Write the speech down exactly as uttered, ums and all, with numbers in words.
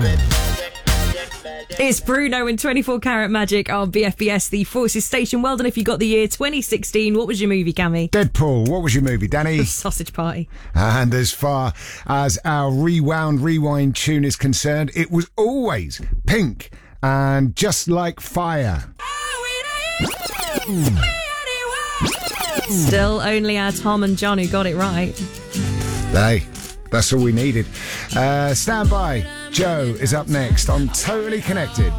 It's Bruno and twenty-four Karat Magic on B F B S, the Forces Station. Well done if you got the year twenty sixteen. What was your movie, Cammy? Deadpool. What was your movie, Danny? Sausage Party. And as far as our rewound rewind tune is concerned, it was always Pink and Just Like Fire. Still only our Tom and John who got it right. Hey, that's all we needed. Uh, stand by. Joe is up next on Totally Connected.